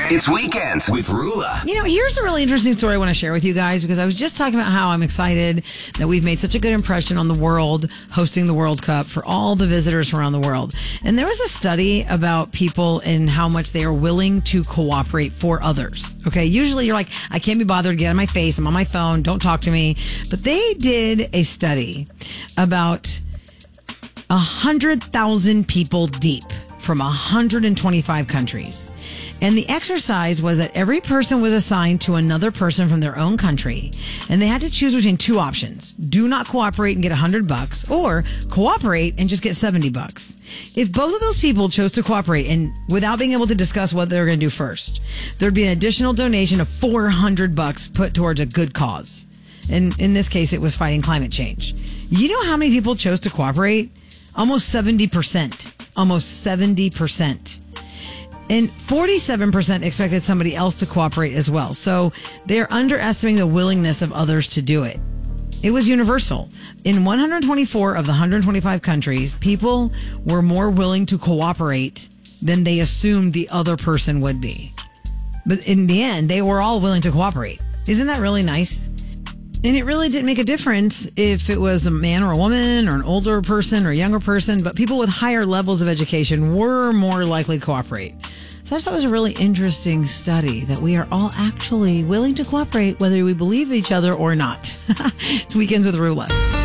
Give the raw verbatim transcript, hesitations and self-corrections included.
It's Weekends with Rula. You know, here's a really interesting story I want to share with you guys, because I was just talking about how I'm excited that we've made such a good impression on the world hosting the World Cup for all the visitors from around the world. And there was a study about people and how much they are willing to cooperate for others. Okay, usually you're like, I can't be bothered, get out of my face, I'm on my phone, don't talk to me. But they did a study about one hundred thousand people deep from one hundred twenty-five countries. And the exercise was that every person was assigned to another person from their own country, and they had to choose between two options: do not cooperate and get one hundred bucks, or cooperate and just get seventy bucks. If both of those people chose to cooperate and without being able to discuss what they were going to do first, there'd be an additional donation of four hundred bucks put towards a good cause. And in this case, it was fighting climate change. You know how many people chose to cooperate? Almost seventy percent. Almost seventy percent. And forty-seven percent expected somebody else to cooperate as well. So they're underestimating the willingness of others to do it. It was universal. In one hundred twenty-four of the one hundred twenty-five countries, people were more willing to cooperate than they assumed the other person would be. But in the end, they were all willing to cooperate. Isn't that really nice? And it really didn't make a difference if it was a man or a woman or an older person or a younger person, but people with higher levels of education were more likely to cooperate. So I just thought it was a really interesting study that we are all actually willing to cooperate whether we believe each other or not. It's Weekends with Rula.